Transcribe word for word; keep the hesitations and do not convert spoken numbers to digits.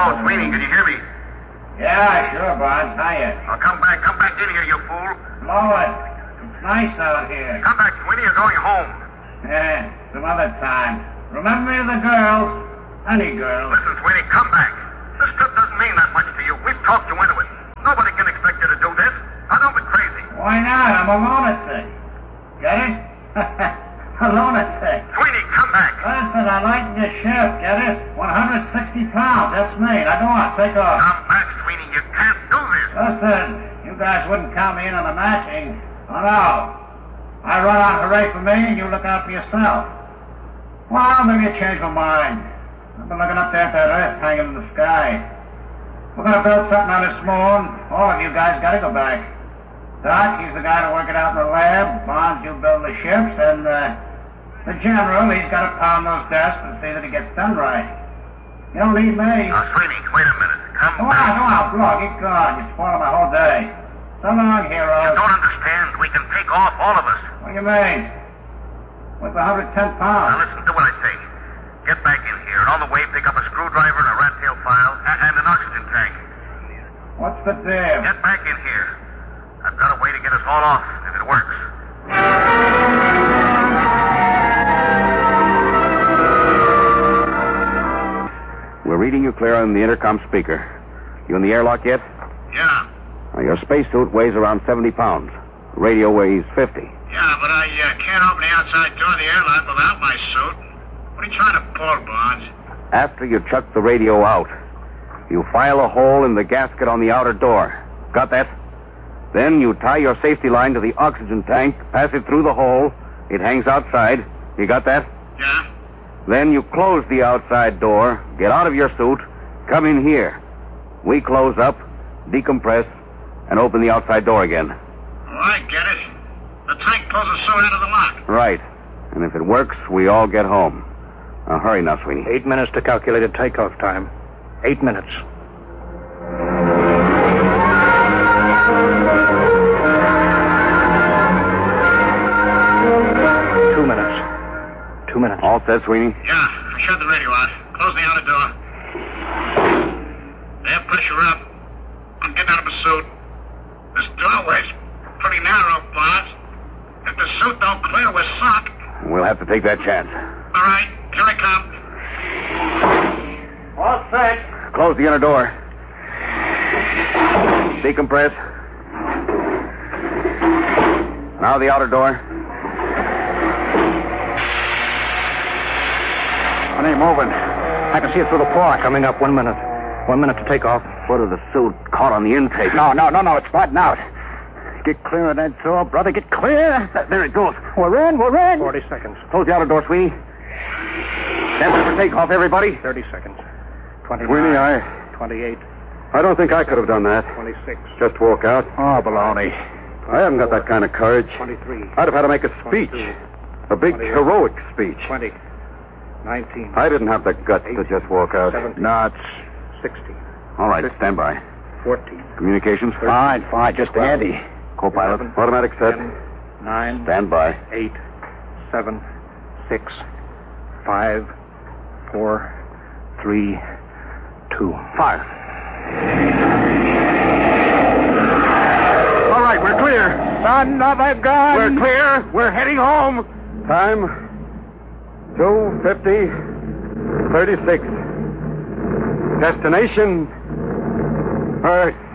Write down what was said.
Hello, Sweeney, can you hear me? Yeah, sure, Bonds. Hiya. Oh, come back, come back in here, you fool. Blow it. It's nice out here. Come back, Sweeney, you're going home. Yeah, some other time. Remember me of the girls? Any girls. Listen, Sweeney, come back. This trip doesn't mean that much to you. We've talked you into it. Nobody can expect you to do this. I don't be crazy. Why not? I'm a lunatic. Get it? A lunatic. Sweeney, come back. Listen, I like your ship. Get it? one hundred sixty pounds. That's me. Now go on, take off. Come back, Sweeney. You can't do this. Listen, you guys wouldn't count me in on the matching. Oh, no. I run on hooray for me, and you look out for yourself. Well, maybe you change my mind. I've been looking up there at that earth hanging in the sky. We're going to build something on this moon. All of you guys got to go back. Doc, he's the guy to work it out in the lab. Bonds, you build the ships. And uh, the general, he's got to pound those desks and see that it gets done right. You don't need me. Now, Sweeney, wait a minute. Come Go back. on, go on, Blow. Get gone. You're spoiling my whole day. So long, heroes. You don't understand. We can take off, all of us. What do you mean? What's one hundred ten pounds? Now, listen to what I say. Get back in here, and on the way, pick up a screwdriver and a rat tail file and, and an oxygen tank. What's the deal? Get back in here. I've got a way to get us all off, if it works. We're reading you clear on the intercom speaker. You in the airlock yet? Yeah. Now, your spacesuit weighs around seventy pounds. Radio weighs fifty. Yeah, but I uh, can't open the outside door of the airlock without my suit. What are you trying to pull, Bonds? After you chuck the radio out, you file a hole in the gasket on the outer door. Got that? Then you tie your safety line to the oxygen tank, pass it through the hole. It hangs outside. You got that? Yeah. Then you close the outside door, get out of your suit, come in here. We close up, decompress, and open the outside door again. Oh, I get it. The tank pulls the suit out of the lock. Right. And if it works, we all get home. Now, hurry now, Sweeney. Eight minutes to calculated takeoff time. Eight minutes. Two minutes. Two minutes. All set, Sweeney? Yeah, I shut the radio out. Close the outer door. Air pressure up. I'm getting out of my suit. This doorway's pretty narrow, Bonds. If the suit don't clear, we're sunk. We'll have to take that chance. All right, here I come. All set. Close the inner door. Decompress. Now the outer door. It ain't moving. I can see it through the fog. Coming up. One minute. One minute to take off. Foot of the suit caught on the intake. No, no, no, no. It's sliding out. Get clear of that door, brother. Get clear. There it goes. We're in. We're in. Forty seconds. Close the outer door, Sweeney. Stand by for takeoff, everybody. Thirty seconds. Twenty-nine. Sweeney, I... Twenty-eight. I don't think I could have done that. Twenty-six. Just walk out. Oh, baloney. I haven't got that kind of courage. Twenty-three. I'd have had to make a speech. A big, heroic speech. Twenty. Nineteen. I didn't have the guts to just walk out. Seventeen. No, it's... Sixty. All right, stand by. Fourteen. Communications? Fine, fine. Just handy. Co-pilot, Eleven. automatic set. Ten. Nine. Stand by. Eight. Seven. Six. Five. Four. Three. Two. Fire. All right, we're clear. Son of a gun! We're clear. We're heading home. Time two fifty thirty-six. Destination Earth.